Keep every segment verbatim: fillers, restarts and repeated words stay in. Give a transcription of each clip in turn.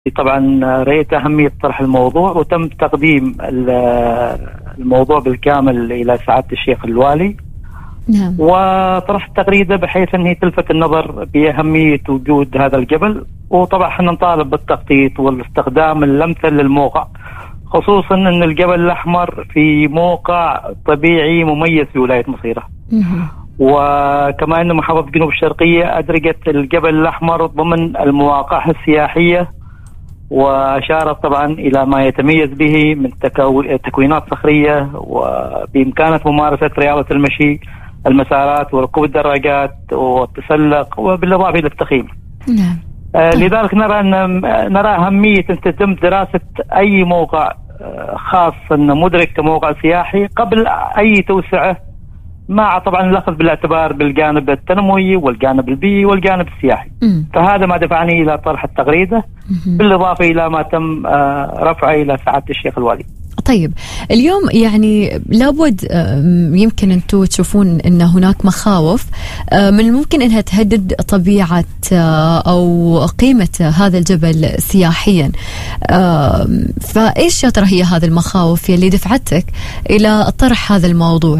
طبعا رأيت أهمية طرح الموضوع، وتم تقديم الموضوع بالكامل إلى سعادة الشيخ الوالي. نعم. وطرحت تغريدة بحيث أنه تلفت النظر بأهمية وجود هذا الجبل، وطبعا احنا نطالب بالتخطيط والاستخدام الأمثل للموقع، خصوصا أن الجبل الأحمر في موقع طبيعي مميز في ولاية مصيرة. وكما أن محافظة جنوب الشرقية أدرجت الجبل الأحمر ضمن المواقع السياحية، وأشارت طبعا إلى ما يتميز به من تكوينات صخرية، وبإمكانه ممارسة رياضة المشي، المسارات وركوب الدراجات والتسلق، وبالإضافة إلى التخييم. نعم. آه لذلك نرى أن نرى أهمية أن تتم دراسة أي موقع آه خاص أنه مدرك كموقع سياحي قبل أي توسعة، مع طبعا الأخذ بالاعتبار بالجانب التنموي والجانب البيئي والجانب السياحي. م. فهذا ما دفعني إلى طرح التغريدة، م. بالإضافة إلى ما تم آه رفعه إلى سعادة الشيخ الوالي. طيب اليوم يعني لابد يمكن أنتم تشوفون أن هناك مخاوف من الممكن أنها تهدد طبيعة أو قيمة هذا الجبل سياحيا، فإيش يا ترى هي هذه المخاوف اللي دفعتك إلى طرح هذا الموضوع؟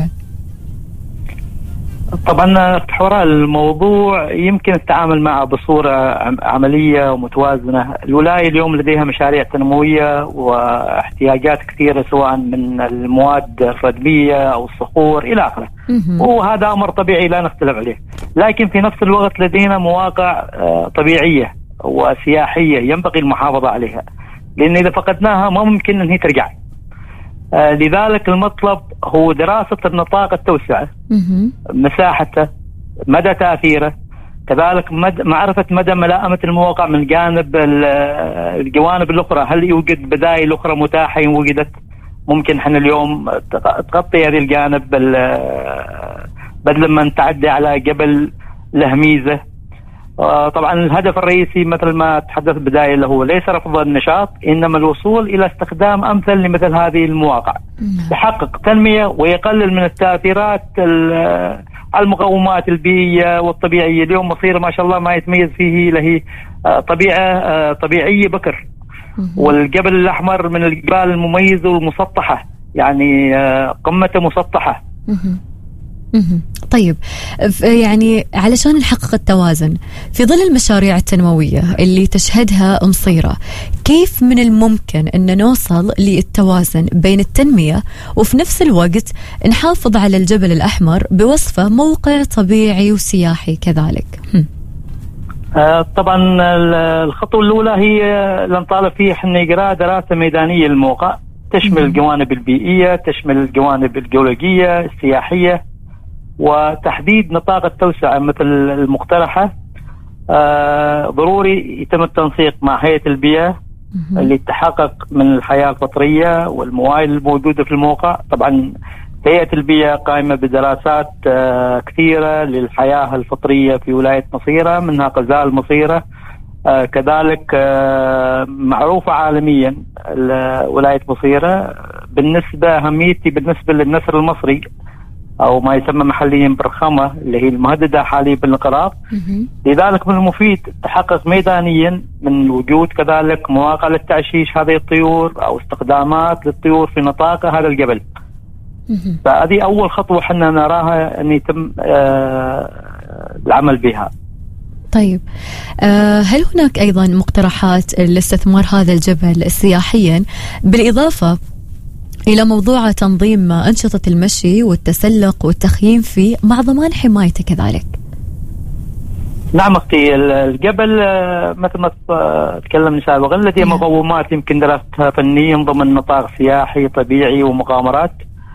طبعا حوار الموضوع يمكن التعامل معه بصورة عملية ومتوازنة. الولاية اليوم لديها مشاريع تنموية واحتياجات كثيرة، سواء من المواد الردمية أو الصخور إلى آخره، وهذا أمر طبيعي لا نختلف عليه. لكن في نفس الوقت لدينا مواقع طبيعية وسياحية ينبغي المحافظة عليها، لأن إذا فقدناها ما ممكن أن هي ترجع. آه لذلك المطلب هو دراسة النطاق التوسعة، مساحته، مدى تأثيره، كذلك مد معرفة مدى ملائمة المواقع من جانب الجوانب الأخرى. هل يوجد بدائل أخرى متاحة؟ إن وجدت ممكن احنا اليوم تغطي هذه الجانب بدل ما نتعدي على جبل له ميزة. طبعا الهدف الرئيسي مثل ما تحدث بداية هو ليس رفض النشاط، إنما الوصول إلى استخدام أمثل لمثل هذه المواقع، يحقق تنمية ويقلل من التأثيرات على المقومات البيئية والطبيعية. اليوم مصير ما شاء الله ما يتميز فيه له طبيعة طبيعية بكر، والجبل الأحمر من الجبال المميزة والمسطحة، يعني قمته مسطحة. طيب يعني علشان نحقق التوازن في ظل المشاريع التنموية اللي تشهدها مصيرة، كيف من الممكن أن نوصل للتوازن بين التنمية وفي نفس الوقت نحافظ على الجبل الأحمر بوصفه موقع طبيعي وسياحي كذلك؟ آه طبعا الخطوة الأولى هي لنطالب فيه احنا إجراء دراسة ميدانية للموقع، تشمل الجوانب البيئية، تشمل الجوانب الجيولوجية السياحية، وتحديد نطاق التوسعة مثل المقترحة. آه ضروري يتم التنسيق مع هيئة البيئة اللي تحقق من الحياة الفطرية والموارد الموجودة في الموقع. طبعا هيئة البيئة قائمة بدراسات آه كثيرة للحياة الفطرية في ولاية مصيرة، منها غزال مصيرة. آه كذلك آه معروفة عالميا ولاية مصيرة بالنسبة أهميتي بالنسبة للنسر المصري، أو ما يسمى محليا برخمة، اللي هي المهددة حاليا بالانقراض. لذلك من المفيد تحقق ميدانيا من وجود كذلك مواقع للتعشيش هذه الطيور أو استخدامات للطيور في نطاق هذا الجبل. فهذه أول خطوة حنا نراها أن يتم آه العمل بها. طيب آه هل هناك أيضا مقترحات لاستثمار هذا الجبل سياحيا، بالإضافة إلى موضوع تنظيم أنشطة المشي والتسلق والتخييم فيه مع ضمان حمايته كذلك؟ نعم أختي، الجبل مثل ما تكلمنا سابقا لديه مقومات يمكن دراستها فنيا ضمن نطاق سياحي طبيعي ومغامرات.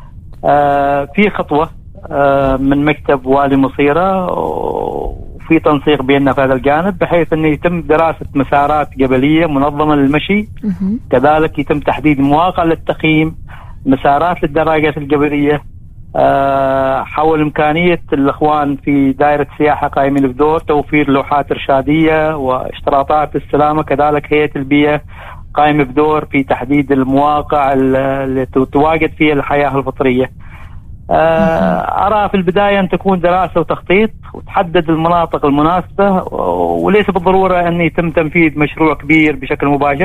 في خطوة من مكتب والي مصيرة وفي تنسيق بيننا في هذا الجانب، بحيث أنه يتم دراسة مسارات جبلية منظمة للمشي، كذلك يتم تحديد مواقع للتخييم، مسارات للدراجات الجبلية. أه حول إمكانية الإخوان في دائرة السياحة قائمين بدور توفير لوحات إرشادية واشتراطات السلامة، كذلك هيئة البيئة قائمة بدور في تحديد المواقع اللي تواجد فيها الحياة الفطرية. أرى في البداية أن تكون دراسة وتخطيط وتحدد المناطق المناسبة، وليس بالضرورة أن يتم تنفيذ مشروع كبير بشكل مباشر.